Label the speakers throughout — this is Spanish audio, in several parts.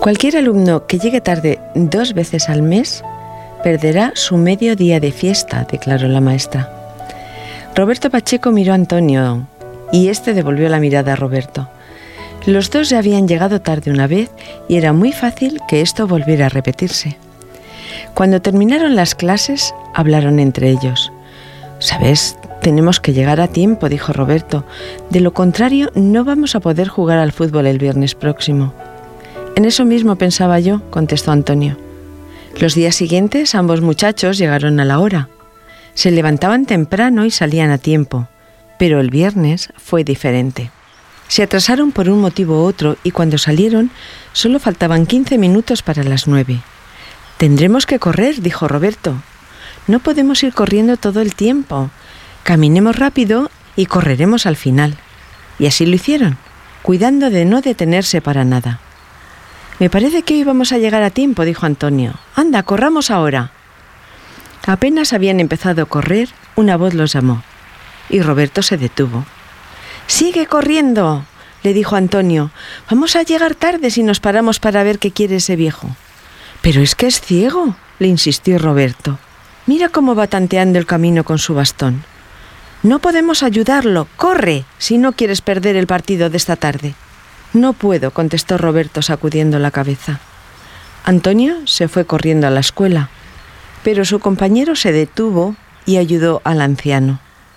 Speaker 1: Cualquier alumno que llegue tarde 2 veces al mes perderá su medio día de fiesta, declaró la maestra. Roberto Pacheco miró a Antonio y este devolvió la mirada a Roberto. Los dos ya habían llegado tarde una vez y era muy fácil que esto volviera a repetirse. Cuando terminaron las clases, hablaron entre ellos. «¿Sabes? Tenemos que llegar a tiempo», dijo Roberto. «De lo contrario, no vamos a poder jugar al fútbol el viernes próximo». «En eso mismo pensaba yo», contestó Antonio. Los días siguientes ambos muchachos llegaron a la hora. Se levantaban temprano y salían a tiempo, pero el viernes fue diferente. Se atrasaron por un motivo u otro y cuando salieron solo faltaban 15 minutos para las 9. «Tendremos que correr», dijo Roberto. «No podemos ir corriendo todo el tiempo. Caminemos rápido y correremos al final». Y así lo hicieron, cuidando de no detenerse para nada. «Me parece que hoy vamos a llegar a tiempo», dijo Antonio. «Anda, corramos ahora». Apenas habían empezado a correr, una voz los llamó, y Roberto se detuvo. «Sigue corriendo», le dijo Antonio. «Vamos a llegar tarde si nos paramos para ver qué quiere ese viejo». «Pero es que es ciego», le insistió Roberto. «Mira cómo va tanteando el camino con su bastón». «No podemos ayudarlo. Corre, si no quieres perder el partido de esta tarde». «No puedo», contestó Roberto sacudiendo la cabeza. Antonio se fue corriendo a la escuela, pero su compañero se detuvo y ayudó al anciano.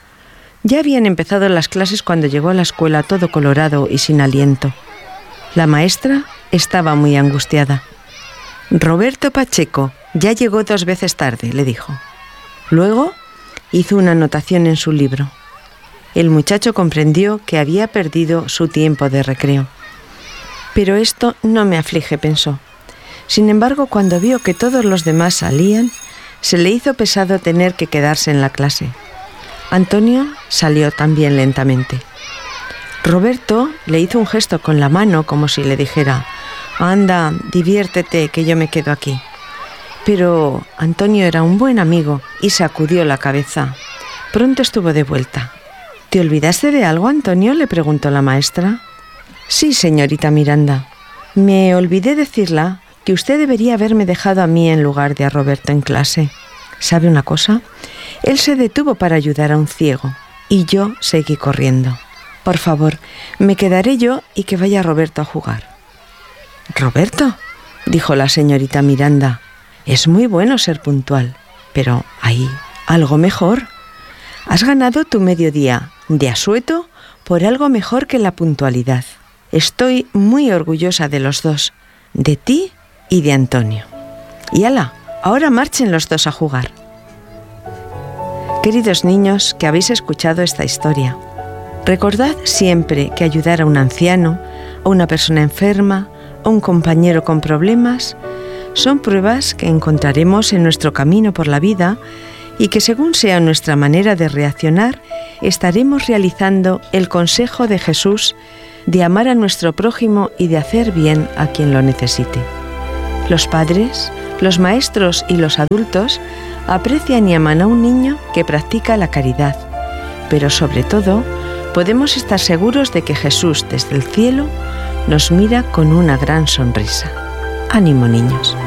Speaker 1: Ya habían empezado las clases cuando llegó a la escuela todo colorado y sin aliento. La maestra estaba muy angustiada. «Roberto Pacheco ya llegó 2 veces tarde», le dijo. Luego hizo una anotación en su libro. El muchacho comprendió que había perdido su tiempo de recreo. «Pero esto no me aflige», pensó. Sin embargo, cuando vio que todos los demás salían, se le hizo pesado tener que quedarse en la clase. Antonio salió también lentamente. Roberto le hizo un gesto con la mano como si le dijera: «Anda, diviértete, que yo me quedo aquí». Pero Antonio era un buen amigo y sacudió la cabeza. Pronto estuvo de vuelta. «¿Te olvidaste de algo, Antonio?», le preguntó la maestra. «Sí, señorita Miranda. Me olvidé decirla que usted debería haberme dejado a mí en lugar de a Roberto en clase. ¿Sabe una cosa? Él se detuvo para ayudar a un ciego y yo seguí corriendo. Por favor, me quedaré yo y que vaya Roberto a jugar». «¿Roberto?», dijo la señorita Miranda. «Es muy bueno ser puntual, pero hay algo mejor. Has ganado tu mediodía de asueto por algo mejor que la puntualidad. Estoy muy orgullosa de los dos, de ti y de Antonio. Y ala, ahora marchen los dos a jugar». Queridos niños que habéis escuchado esta historia, recordad siempre que ayudar a un anciano, a una persona enferma, a un compañero con problemas, son pruebas que encontraremos en nuestro camino por la vida y que según sea nuestra manera de reaccionar, estaremos realizando el consejo de Jesús de amar a nuestro prójimo y de hacer bien a quien lo necesite. Los padres, los maestros y los adultos aprecian y aman a un niño que practica la caridad, pero sobre todo podemos estar seguros de que Jesús desde el cielo nos mira con una gran sonrisa. ¡Ánimo, niños!